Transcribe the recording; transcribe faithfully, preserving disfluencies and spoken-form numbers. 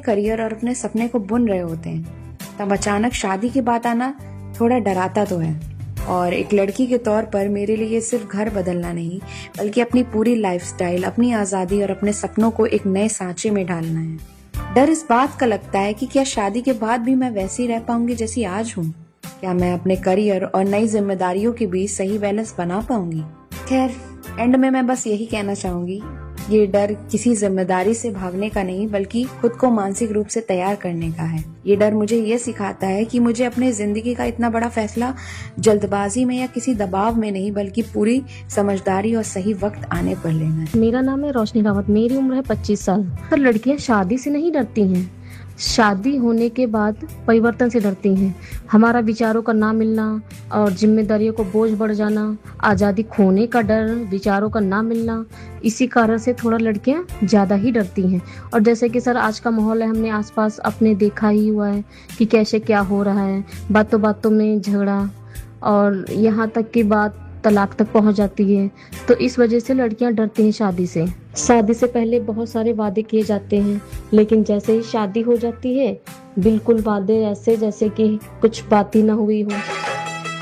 Career और अपने सपने को बुन रहे होते हैं, तब अचानक शादी की बात आना थोड़ा डराता तो है। और एक लड़की के तौर पर मेरे लिए सिर्फ घर बदलना नहीं, बल्कि अपनी पूरी लाइफस्टाइल, अपनी आज़ादी और अपने सपनों को एक नए सांचे में ढालना है। डर इस बात का लगता है कि क्या शादी के बाद भी मैं वैसी रह पाऊंगी जैसी आज हूँ? क्या मैं अपने करियर और नई जिम्मेदारियों के बीच सही बैलेंस बना पाऊंगी? खैर, एंड में मैं बस यही कहना चाहूंगी, ये डर किसी जिम्मेदारी से भागने का नहीं, बल्कि खुद को मानसिक रूप से तैयार करने का है। ये डर मुझे ये सिखाता है कि मुझे अपने जिंदगी का इतना बड़ा फैसला जल्दबाजी में या किसी दबाव में नहीं, बल्कि पूरी समझदारी और सही वक्त आने पर लेना है। मेरा नाम है रोशनी रावत, मेरी उम्र है पच्चीस साल। पर लड़कियां शादी से नहीं डरती हैं, शादी होने के बाद परिवर्तन से डरती हैं। हमारा विचारों का ना मिलना और जिम्मेदारियों को बोझ बढ़ जाना, आज़ादी खोने का डर, विचारों का ना मिलना, इसी कारण से थोड़ा लड़कियां ज़्यादा ही डरती हैं। और जैसे कि सर आज का माहौल है, हमने आसपास अपने देखा ही हुआ है कि कैसे क्या हो रहा है। बातों बातों में झगड़ा और यहाँ तक की बात तलाक तक पहुंच जाती है। तो इस वजह से लड़कियां डरती हैं शादी से। शादी से पहले बहुत सारे वादे किए जाते हैं, लेकिन जैसे ही शादी हो जाती है बिल्कुल वादे ऐसे जैसे कि कुछ बात ही ना हुई हो।